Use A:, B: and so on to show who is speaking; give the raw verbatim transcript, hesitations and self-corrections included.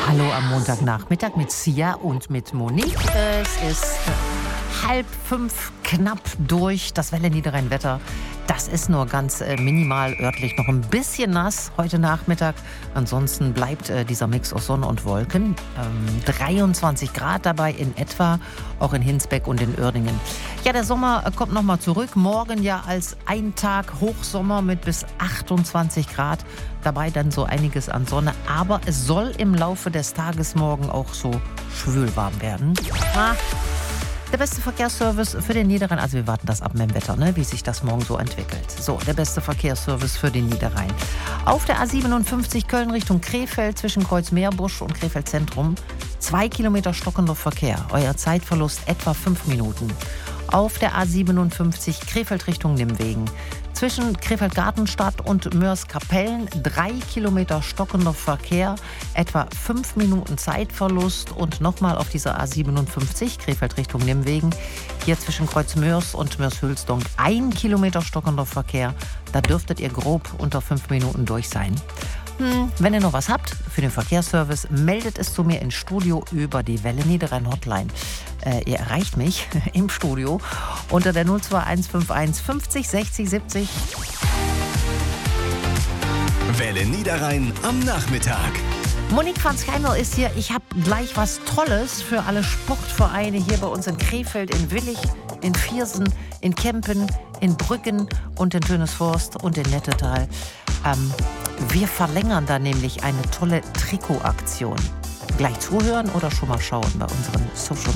A: Hallo am Montagnachmittag mit Sia und mit Monique. Es ist halb fünf, knapp durch. Das Welle-Niederrhein-Wetter, das ist nur ganz äh, minimal örtlich noch ein bisschen nass heute Nachmittag. Ansonsten bleibt äh, dieser Mix aus Sonne und Wolken. Ähm, dreiundzwanzig Grad dabei in etwa, auch in Hinsbeck und in Uerdingen. Ja, der Sommer äh, kommt nochmal zurück. Morgen ja als ein Tag Hochsommer mit bis achtundzwanzig Grad. Dabei dann so einiges an Sonne. Aber es soll im Laufe des Tages morgen auch so schwülwarm werden. Ah. Der beste Verkehrsservice für den Niederrhein, also wir warten das ab mit dem Wetter, ne, wie sich das morgen so entwickelt. So, der beste Verkehrsservice für den Niederrhein. Auf der A siebenundfünfzig Köln Richtung Krefeld zwischen Kreuzmeerbusch und Krefeld Zentrum. Zwei Kilometer stockender Verkehr. Euer Zeitverlust etwa fünf Minuten. Auf der A siebenundfünfzig Krefeld Richtung Nimwegen. Zwischen Krefeld-Gartenstadt und Mörs-Kapellen drei Kilometer stockender Verkehr, etwa fünf Minuten Zeitverlust. Und nochmal auf dieser A siebenundfünfzig Krefeld Richtung Nimwegen, hier zwischen Kreuzmörs und Mörs-Hülsdonk ein Kilometer stockender Verkehr. Da dürftet ihr grob unter fünf Minuten durch sein. Hm, wenn ihr noch was habt für den Verkehrsservice, meldet es zu mir ins Studio über die Welle Niederrhein Hotline. Äh, ihr erreicht mich im Studio unter der null zwei eins fünf eins fünfzig sechzig siebzig.
B: Welle Niederrhein am Nachmittag.
A: Monique Franz Keimel ist hier. Ich habe gleich was Tolles für alle Sportvereine hier bei uns in Krefeld, in Willich, in Viersen, in Kempen, in Brüggen und in Tönesforst und in Nettetal. Ähm, wir verlängern da nämlich eine tolle Trikotaktion. Gleich zuhören oder schon mal schauen bei unseren Social